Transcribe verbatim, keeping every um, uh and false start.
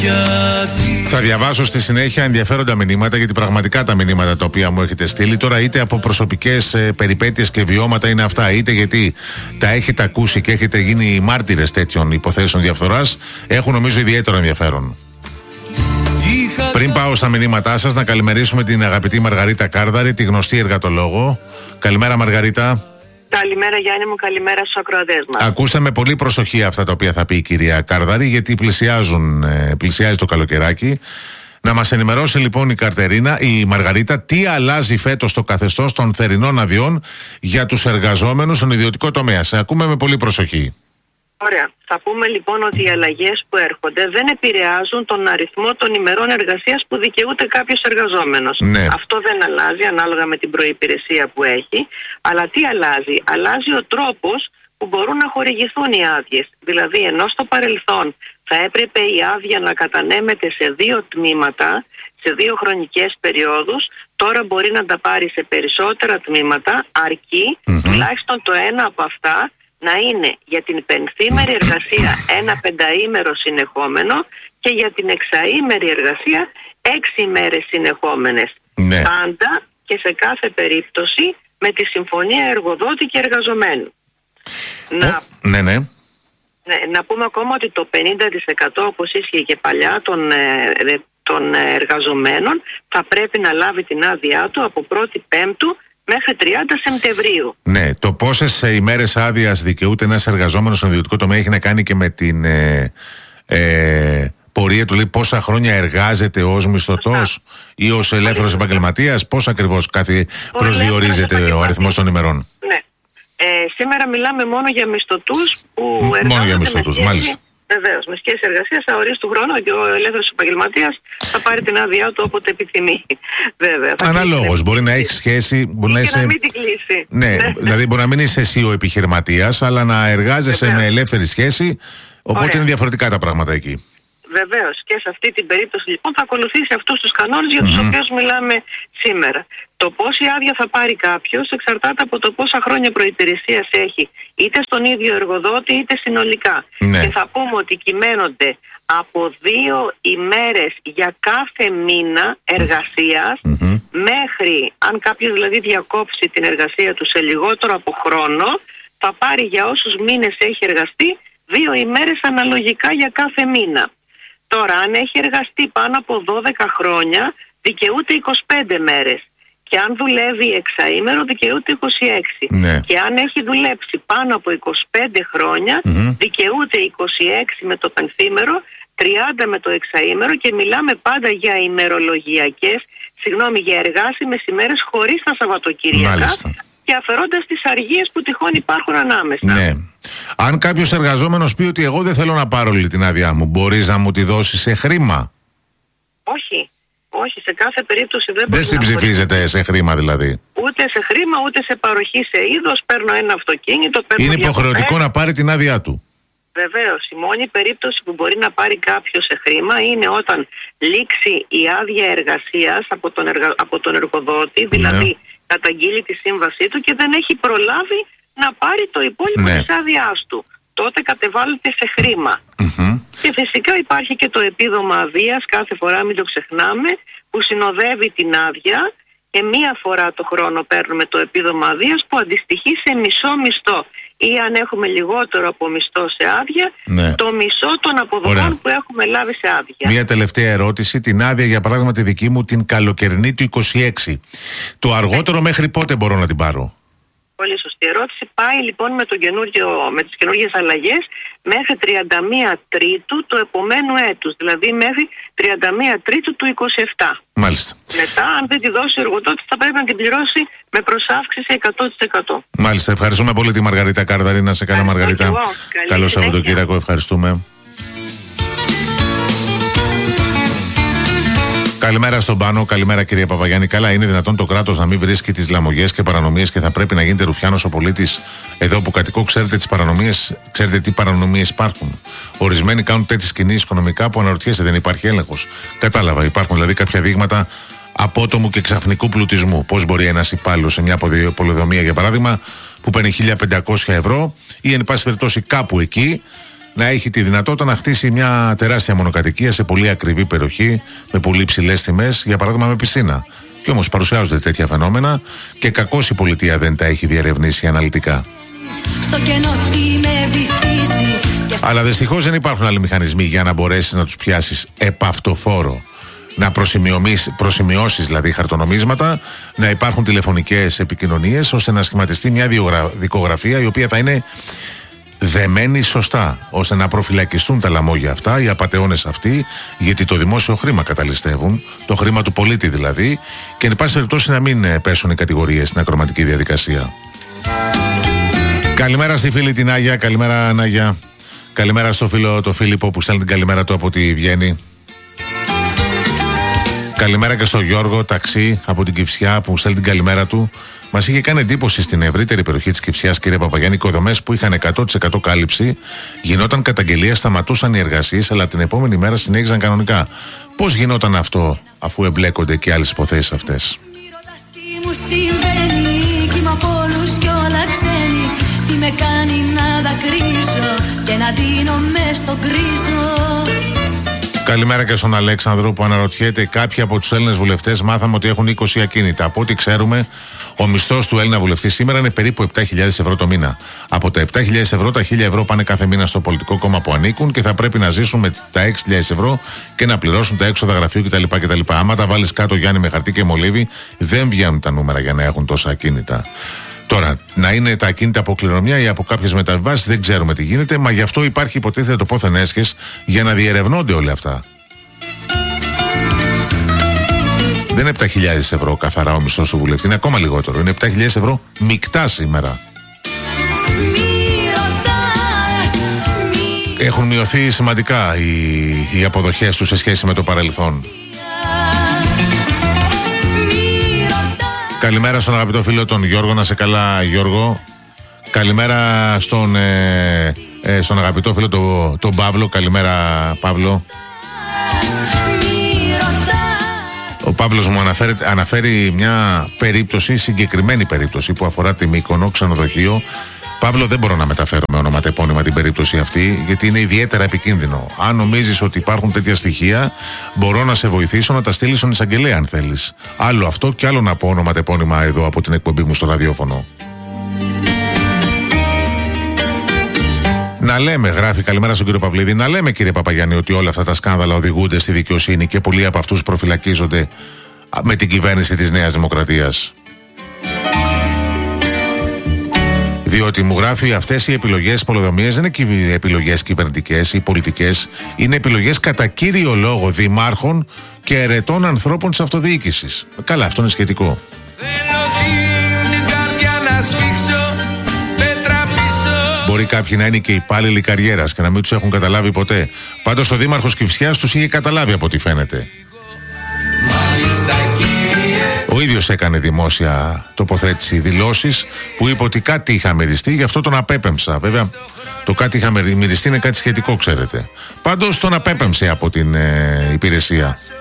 Θα διαβάσω στη συνέχεια ενδιαφέροντα μηνύματα, γιατί πραγματικά τα μηνύματα τα οποία μου έχετε στείλει τώρα, είτε από προσωπικές ε, περιπέτειες και βιώματα είναι αυτά, είτε γιατί τα έχετε ακούσει και έχετε γίνει μάρτυρες τέτοιων υποθέσεων διαφθοράς, έχουν νομίζω ιδιαίτερο ενδιαφέρον. Πριν πάω στα μηνύματά σας, να καλημερίσουμε την αγαπητή Μαργαρίτα Κάρδαρη, τη γνωστή εργατολόγο. Καλημέρα, Μαργαρίτα. Καλημέρα, Γιάννη μου, καλημέρα στους ακροατές μας. Ακούστε με πολύ προσοχή αυτά τα οποία θα πει η κυρία Κάρδαρη, γιατί πλησιάζουν, πλησιάζει το καλοκαιράκι. Να μας ενημερώσει λοιπόν η Καρτερίνα, η Μαργαρίτα, τι αλλάζει φέτος το καθεστώς των θερινών αδειών για τους εργαζόμενους στον ιδιωτικό τομέα. Σε ακούμε με πολύ προσοχή. Ωραία. Θα πούμε λοιπόν ότι οι αλλαγές που έρχονται δεν επηρεάζουν τον αριθμό των ημερών εργασίας που δικαιούται κάποιος εργαζόμενος. Ναι. Αυτό δεν αλλάζει ανάλογα με την προϋπηρεσία που έχει. Αλλά τι αλλάζει? Αλλάζει ο τρόπος που μπορούν να χορηγηθούν οι άδειες. Δηλαδή, ενώ στο παρελθόν θα έπρεπε η άδεια να κατανέμεται σε δύο τμήματα, σε δύο χρονικές περιόδους, τώρα μπορεί να τα πάρει σε περισσότερα τμήματα, αρκεί mm-hmm. τουλάχιστον το ένα από αυτά να είναι για την πενθήμερη εργασία ένα πενταήμερο συνεχόμενο και για την εξαήμερη εργασία έξι ημέρες συνεχόμενες. Ναι. Πάντα και σε κάθε περίπτωση με τη συμφωνία εργοδότη και εργαζομένου. Oh, να, ναι, ναι. ναι, να πούμε ακόμα ότι το πενήντα τοις εκατό, όπως ίσχυε και παλιά, των, ε, των εργαζομένων θα πρέπει να λάβει την άδειά του από πρώτη Πέμπτου μέχρι τριάντα Σεπτεμβρίου. Ναι, το πόσες ημέρες άδειας δικαιούται ένας εργαζόμενος στον ιδιωτικό τομέα έχει να κάνει και με την ε, ε, πορεία του, λέει, πόσα χρόνια εργάζεται ως μισθωτός ή ως ελεύθερος επαγγελματίας, πώς ακριβώς κάθε προσδιορίζεται ο αριθμός των ημερών. Ναι. Ε, σήμερα μιλάμε μόνο για μισθωτούς που εργάζονται. Μόνο για μισθωτούς, μάλιστα. Βεβαίως, με σχέση εργασίας θα ορίσει του χρόνου και ο ελεύθερος επαγγελματίας θα πάρει την άδειά του όποτε επιθυμεί. Βέβαια. Αναλόγως, μπορεί να έχει σχέση. Μπορεί να είσαι... να μην την κλείσει. Ναι, δηλαδή μπορεί να μην είσαι εσύ ο επιχειρηματίας, αλλά να εργάζεσαι Βεβαίως. με ελεύθερη σχέση. Οπότε Ωραία. είναι διαφορετικά τα πράγματα εκεί. Βεβαίως, και σε αυτή την περίπτωση λοιπόν θα ακολουθήσει αυτούς τους κανόνες για τους mm-hmm. οποίους μιλάμε σήμερα. Το πόση άδεια θα πάρει κάποιος εξαρτάται από το πόσα χρόνια προϋπηρεσίας έχει, είτε στον ίδιο εργοδότη είτε συνολικά. Ναι. Και θα πούμε ότι κυμαίνονται από δύο ημέρες για κάθε μήνα εργασίας mm-hmm. μέχρι, αν κάποιος δηλαδή διακόψει την εργασία του σε λιγότερο από χρόνο, θα πάρει για όσους μήνες έχει εργαστεί δύο ημέρες αναλογικά για κάθε μήνα. Τώρα, αν έχει εργαστεί πάνω από δώδεκα χρόνια, δικαιούται είκοσι πέντε μέρες. Και αν δουλεύει εξαήμερο, δικαιούται είκοσι έξι. Ναι. Και αν έχει δουλέψει πάνω από είκοσι πέντε χρόνια, mm-hmm. δικαιούται είκοσι έξι με το πενθήμερο, τριάντα με το εξαήμερο και μιλάμε πάντα για ημερολογιακές, συγγνώμη, για εργάσιμες ημέρες χωρίς τα Σαββατοκύριακα. Μάλιστα. Και αφαιρώντας τις αργίες που τυχόν υπάρχουν ανάμεσα. Ναι. Αν κάποιος εργαζόμενος πει ότι εγώ δεν θέλω να πάρω όλη την άδειά μου, μπορείς να μου τη δώσεις σε χρήμα? Όχι. Όχι, σε κάθε περίπτωση δεν μπορεί. Δεν συμψηφίζεται να σε χρήμα δηλαδή? Ούτε σε χρήμα, ούτε σε παροχή σε είδος. Παίρνω ένα αυτοκίνητο. Παίρνω είναι υποχρεωτικό διακοπές. να πάρει την άδειά του? Βεβαίως. Η μόνη περίπτωση που μπορεί να πάρει κάποιος σε χρήμα είναι όταν λήξει η άδεια εργασίας από τον, εργα... από τον εργοδότη, δηλαδή ναι. καταγγείλει τη σύμβασή του και δεν έχει προλάβει να πάρει το υπόλοιπο ναι. της άδειάς του. Τότε κατεβάλλεται σε χρήμα. Mm-hmm. Και φυσικά υπάρχει και το επίδομα αδείας, κάθε φορά μην το ξεχνάμε, που συνοδεύει την άδεια και μία φορά το χρόνο παίρνουμε το επίδομα αδείας που αντιστοιχεί σε μισό μισθό. Ή αν έχουμε λιγότερο από μισθό σε άδεια, ναι. το μισό των αποδοχών που έχουμε λάβει σε άδεια. Μία τελευταία ερώτηση. Την άδεια, για παράδειγμα, τη δική μου, την καλοκαιρινή του είκοσι έξι. Το αργότερο ναι. μέχρι πότε μπορώ να την πάρω? Πολύ σωστή ερώτηση. Πάει λοιπόν με, το με τις καινούργιες αλλαγές μέχρι τριάντα μία Τρίτου του επομένου έτους. Δηλαδή μέχρι τριάντα μία Τρίτου του είκοσι επτά. Μάλιστα. Μετά, αν δεν τη δώσει ο εργοδότης, θα πρέπει να την πληρώσει με προσάυξηση εκατό τοις εκατό. Μάλιστα. Ευχαριστούμε πολύ τη Μαργαρίτα Κάρδαρη. Να σε καλά, Μαργαρίτα. Καλό Σαββατοκύριακο. Ευχαριστούμε. Καλημέρα στον Πάνο, καλημέρα κυρία Παπαγιάννη. Καλά, είναι δυνατόν το κράτος να μην βρίσκει τις λαμογές και παρανομίες και θα πρέπει να γίνεται ρουφιάνος ο πολίτης? Εδώ που κατοικώ, ξέρετε τις παρανομίες, ξέρετε τι παρανομίες υπάρχουν? Ορισμένοι κάνουν τέτοιες κινήσεις οικονομικά που αναρωτιέσαι, δεν υπάρχει έλεγχος. Κατάλαβα, υπάρχουν δηλαδή κάποια δείγματα απότομου και ξαφνικού πλουτισμού. Πώς μπορεί ένας υπάλληλος σε μια πολεοδομία, για παράδειγμα, που παίρνει χίλια πεντακόσια ευρώ ή εν πάση περιπτώσει κάπου εκεί, να έχει τη δυνατότητα να χτίσει μια τεράστια μονοκατοικία σε πολύ ακριβή περιοχή, με πολύ ψηλές τιμές, για παράδειγμα με πισίνα. Και όμως παρουσιάζονται τέτοια φαινόμενα και κακώς η πολιτεία δεν τα έχει διερευνήσει αναλυτικά. Στο κενό τι με βυθίζει. Αλλά δυστυχώς δεν υπάρχουν άλλοι μηχανισμοί για να μπορέσεις να τους πιάσεις επαυτοφόρο. Να προσημειώσεις δηλαδή χαρτονομίσματα, να υπάρχουν τηλεφωνικές επικοινωνίες, ώστε να σχηματιστεί μια δικογραφία η οποία θα είναι δεμένη σωστά, ώστε να προφυλακιστούν τα λαμόγια αυτά, οι απατεώνες αυτοί, γιατί το δημόσιο χρήμα καταλυστεύουν, το χρήμα του πολίτη δηλαδή, και εν πάση περιπτώσει να μην πέσουν οι κατηγορίες στην ακροματική διαδικασία. Καλημέρα στη φίλη την Άγια, καλημέρα Νάγια. Καλημέρα στο φίλο το Φίλιππο που στέλνει την καλημέρα του από τη Βιέννη. Καλημέρα και στο Γιώργο Ταξί από την Κυφσιά που στέλνει την καλημέρα του. Μας είχε κάνει εντύπωση στην ευρύτερη περιοχή της Κυφσιάς, κύριε Παπαγιάννη, οικοδομές που είχαν εκατό τοις εκατό κάλυψη, γινόταν καταγγελία, σταματούσαν οι εργασίες, αλλά την επόμενη μέρα συνέχιζαν κανονικά. Πώς γινόταν αυτό, αφού εμπλέκονται και άλλες υποθέσεις αυτές? Τι με κάνει να δακρύσω και να δίνω μες στον κρίζο. Καλημέρα και στον Αλέξανδρο που αναρωτιέται, κάποιοι από τους Έλληνες βουλευτές μάθαμε ότι έχουν είκοσι ακίνητα. Από ό,τι ξέρουμε, ο μισθός του Έλληνα βουλευτή σήμερα είναι περίπου επτά χιλιάδες ευρώ το μήνα. Από τα επτά χιλιάδες ευρώ, τα χίλια ευρώ πάνε κάθε μήνα στο πολιτικό κόμμα που ανήκουν και θα πρέπει να ζήσουν με τα έξι χιλιάδες ευρώ και να πληρώσουν τα έξοδα γραφείου κτλ. κτλ. Άμα τα βάλεις κάτω, Γιάννη, με χαρτί και μολύβι, δεν βγαίνουν τα νούμερα για να έχουν τόσα ακίνητα. Τώρα, να είναι τα ακίνητα από κληρονομιά ή από κάποιες μεταβιβάσεις, δεν ξέρουμε τι γίνεται, μα γι' αυτό υπάρχει υποτίθεται το πόθεν έσχες για να διερευνώνται όλα αυτά. Δεν είναι επτά χιλιάδες ευρώ καθαρά ο μισθός του βουλευτή, είναι ακόμα λιγότερο. Είναι επτά χιλιάδες ευρώ μεικτά σήμερα. Έχουν μειωθεί σημαντικά οι, οι αποδοχές τους σε σχέση με το παρελθόν. Καλημέρα στον αγαπητό φίλο τον Γιώργο, να σε καλά Γιώργο. Καλημέρα στον, ε, ε, στον αγαπητό φίλο τον, τον Παύλο. Καλημέρα Παύλο. Ο Παύλος μου αναφέρει, αναφέρει μια περίπτωση, συγκεκριμένη περίπτωση που αφορά τη Μύκονο, ξενοδοχείο. Παύλο, δεν μπορώ να μεταφέρω με ονοματεπώνυμα την περίπτωση αυτή, γιατί είναι ιδιαίτερα επικίνδυνο. Αν νομίζεις ότι υπάρχουν τέτοια στοιχεία, μπορώ να σε βοηθήσω να τα στείλεις στον εισαγγελέα, αν θέλεις. Άλλο αυτό και άλλο να πω ονοματεπώνυμα εδώ από την εκπομπή μου στο ραδιόφωνο. Να λέμε, γράφει καλημέρα στον κύριο Παυλίδη, να λέμε κύριε Παπαγιάννη ότι όλα αυτά τα σκάνδαλα οδηγούνται στη δικαιοσύνη και πολλοί από αυτούς προφυλακίζονται με την κυβέρνηση της Νέας Δημοκρατίας. Διότι μου γράφει, αυτές οι επιλογές πολεοδομίες δεν είναι επιλογές κυβερνητικές ή πολιτικές, είναι επιλογές κατά κύριο λόγο δημάρχων και ερετών ανθρώπων της αυτοδιοίκησης. Καλά, αυτό είναι σχετικό. Μπορεί κάποιοι να είναι και υπάλληλοι καριέρας και να μην τους έχουν καταλάβει ποτέ. Πάντως ο δήμαρχος Κυφσιάς τους είχε καταλάβει από ό,τι φαίνεται. Ο ίδιος έκανε δημόσια τοποθέτηση, δηλώσεις που είπε ότι κάτι είχα μυριστεί, γι' αυτό τον απέπεμψα. Βέβαια, το κάτι είχα μυριστεί είναι κάτι σχετικό, ξέρετε. Πάντως τον απέπεμψε από την ε, υπηρεσία.